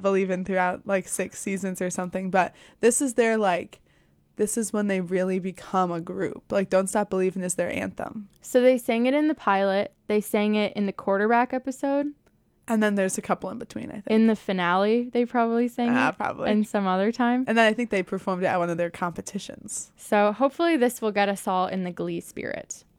Believin' throughout like 6 seasons or something, but this is their like this is when they really become a group. Like Don't Stop Believin' is their anthem. So they sang it in the pilot. They sang it in the quarterback episode. And then there's a couple in between, I think. In the finale, they probably sang it. Probably. And some other time. And then I think they performed it at one of their competitions. So hopefully this will get us all in the Glee spirit.